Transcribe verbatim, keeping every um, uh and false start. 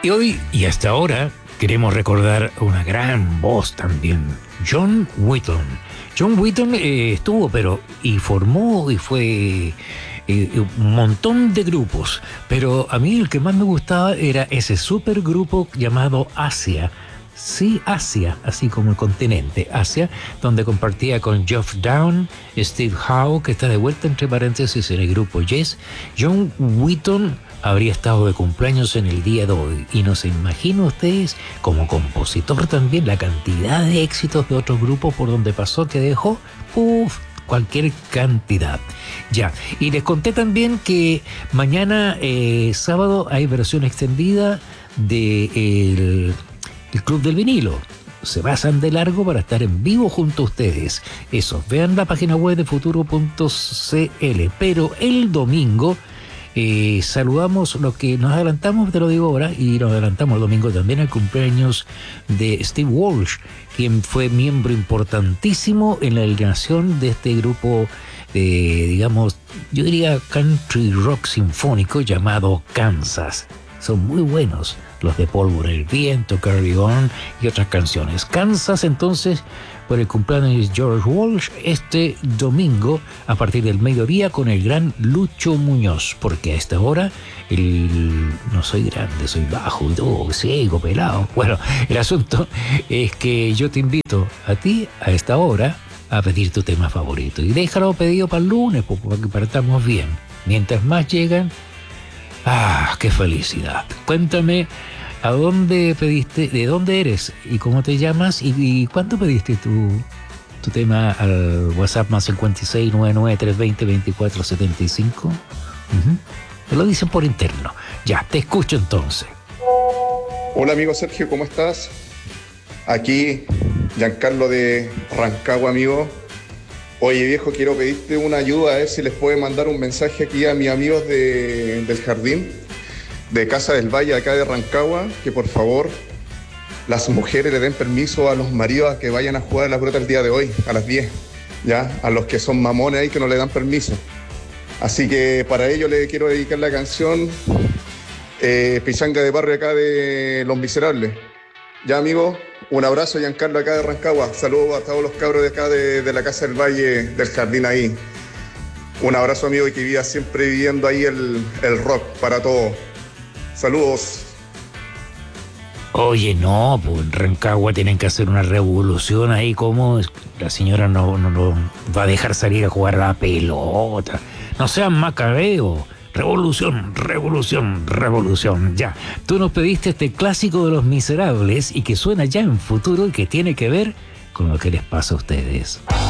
Y hoy y hasta ahora queremos recordar una gran voz también, John Wetton. John Wetton eh, estuvo, pero y formó y fue eh, un montón de grupos, pero a mí el que más me gustaba era ese supergrupo llamado Asia. Sí, Asia, así como el continente, Asia, donde compartía con Geoff Down, Steve Howe, que está de vuelta entre paréntesis en el grupo Yes. John Wetton habría estado de cumpleaños en el día de hoy, y no se imaginan ustedes, como compositor también, la cantidad de éxitos de otros grupos por donde pasó, que dejó, uff, cualquier cantidad. Ya, y les conté también que mañana, eh, sábado, hay versión extendida de el... El Club del Vinilo. Se pasan de largo para estar en vivo junto a ustedes. Eso, vean la página web de futuro punto c l. Pero el domingo eh, saludamos lo que nos adelantamos, te lo digo ahora, y nos adelantamos el domingo también al cumpleaños de Steve Walsh, quien fue miembro importantísimo en la alineación de este grupo, eh, digamos, yo diría country rock sinfónico llamado Kansas. Son muy buenos los de Pólvora en el Viento, Carry On y otras canciones. Kansas, entonces, por el cumpleaños de George Walsh, este domingo a partir del mediodía con el gran Lucho Muñoz, porque a esta hora el... no soy grande, soy bajo y todo, ciego, pelado. Bueno, el asunto es que yo te invito a ti a esta hora a pedir tu tema favorito y déjalo pedido para el lunes, para que partamos bien. Mientras más llegan, ¡ah, qué felicidad! Cuéntame, ¿a dónde pediste, de dónde eres y cómo te llamas y, y cuánto pediste tu, tu tema al WhatsApp más cincuenta y seis, noventa y nueve, trescientos veinte, veinticuatro setenta y cinco? Uh-huh. Te lo dicen por interno. Ya, te escucho entonces. Hola amigo Sergio, ¿cómo estás? Aquí Giancarlo de Rancagua, amigo. Oye viejo, quiero pedirte una ayuda, a ver si les puede mandar un mensaje aquí a mis amigos de, del jardín, de Casa del Valle, acá de Rancagua, que por favor las mujeres le den permiso a los maridos a que vayan a jugar a la pelota el día de hoy, a las diez, ya, a los que son mamones ahí que no le dan permiso. Así que para ello le quiero dedicar la canción eh, Pichanga de Barrio acá de Los Miserables. Ya amigo, un abrazo, Giancarlo acá de Rancagua. Saludos a todos los cabros de acá de, de la Casa del Valle, del jardín ahí. Un abrazo amigo y que viva siempre viviendo ahí el, el rock para todos. Saludos. Oye, no, pues en Rancagua tienen que hacer una revolución ahí, como la señora no, no, no va a dejar salir a jugar a la pelota. No sean macabeos. Revolución, revolución, revolución. Ya, tú nos pediste este clásico de Los Miserables y que suena ya en futuro y que tiene que ver con lo que les pasa a ustedes.